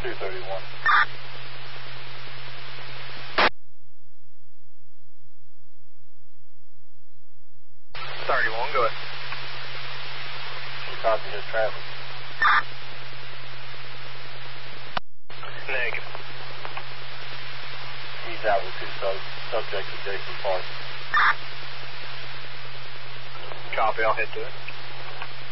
231. 31, go ahead. You copy his traffic? Negative. He's out with 2 subjects at Jason Park. Copy, I'll head to it.